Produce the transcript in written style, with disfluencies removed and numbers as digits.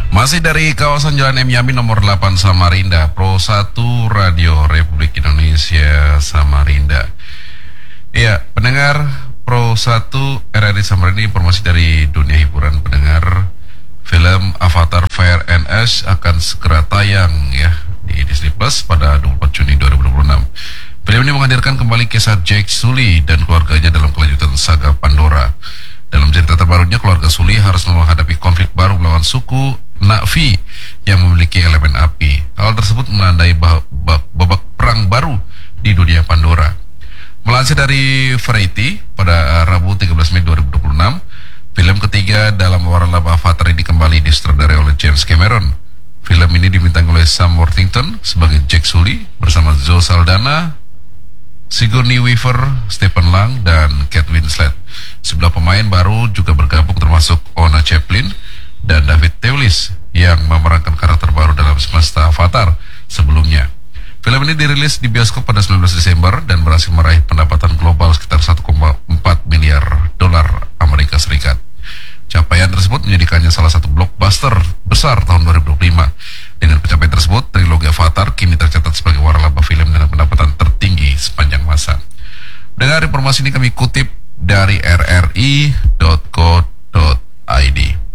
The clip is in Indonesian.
Masih dari kawasan Jalan M. Yamin nomor 8 Samarinda, Pro 1 Radio Republik Indonesia Samarinda. Iya, pendengar Pro 1 RRI Samarinda, informasi dari dunia hiburan pendengar. Film Avatar Fire and Ash akan segera tayang ya di Disney Plus pada 24 Juni 2026. Film ini menghadirkan kembali kisah Jake Sully dan keluarganya dalam kelanjutan saga Pandora. Dalam cerita terbarunya, keluarga Sully harus menghadapi konflik baru melawan suku Na'vi yang memiliki elemen api. Hal tersebut menandai babak perang baru di dunia Pandora. Melansir dari Variety pada Rabu 13 Mei 2026, film ketiga dalam waralaba Avatar ini kembali disutradarai oleh James Cameron. Film ini dibintangi oleh Sam Worthington sebagai Jake Sully bersama Zoe Saldana, Sigourney Weaver, Stephen Lang, dan Kate Winslet. Sebelah pemain baru juga bergabung termasuk Ona Chaplin dan David Thewlis yang memerankan karakter baru dalam semesta Avatar sebelumnya. Film ini dirilis di bioskop pada 19 Desember dan berhasil meraih pendapatan global sekitar 1,4 miliar dolar Amerika Serikat. Capaian tersebut menjadikannya salah satu blockbuster besar tahun 2025. Dengan pencapaian tersebut, trilogi Avatar kini tercatat sebagai waralaba film dengan pendapatan tertinggi sepanjang masa. Dengan informasi ini kami kutip dari rri.co.id.